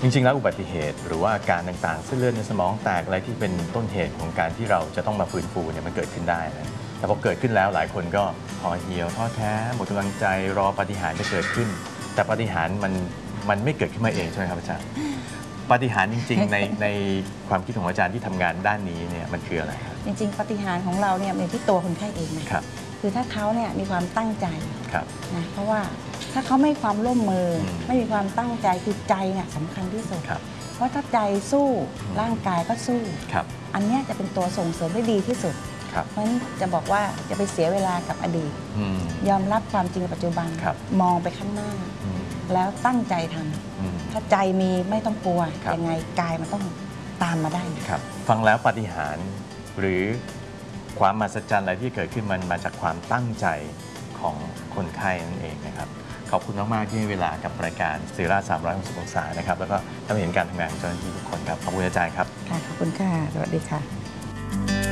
จริงๆแล้วอุบัติเหตุหรือว่าอาการต่างๆเส้นเลือดในสมองแตกอะไรที่เป็นต้นเหตุของการที่เราจะต้องมาฟื้นฟูเนี่ยมันเกิดขึ้นได้นะแต่พอเกิดขึ้นแล้วหลายคนก็ห่อเหี่ยวท้อแท้หมดกำลังใจรอปาฏิหาริย์จะเกิดขึ้นแต่ปาฏิหาริย์มันไม่เกิดขึ้นมาเองใช่ไหมครับอาจารย์ปาฏิหาริย์จริงๆในความคิดของอาจารย์ที่ทำงานด้านนี้เนี่ยมันคืออะไรครับจริงๆปาฏิหาริย์ของเราเนี่ยเป็นที่ตัวคนไข้เองนะครับคือถ้าเขาเนี่ยมีความตั้งใจนะเพราะว่าถ้าเขาไม่ความร่วมมือไม่มีความตั้งใจคือใจเนี่ยสำคัญที่สุดเพราะถ้าใจสู้ร่างกายก็สู้อันนี้จะเป็นตัวส่งเสริมได้ดีที่สุดเพราะฉะนั้นจะบอกว่าจะไปเสียเวลากับอดีตยอมรับความจริงในปัจจุบันมองไปข้างหน้าแล้วตั้งใจทำถ้าใจมีไม่ต้องกลัวยังไงกายมันต้องตามมาได้ครับฟังแล้วปาฏิหาริย์หรือความมหัศจรรย์อะไรที่เกิดขึ้นมันมาจากความตั้งใจของคนไข้นั่นเองนะครับขอบคุณมากๆที่ให้เวลากับรายการซีรา360 องศานะครับแล้วก็ทำเห็นการทำงานของเจ้าหน้าที่ทุกคนครับขอบคุณอาจารย์ครับค่ะขอบคุณค่ะสวัสดีค่ะ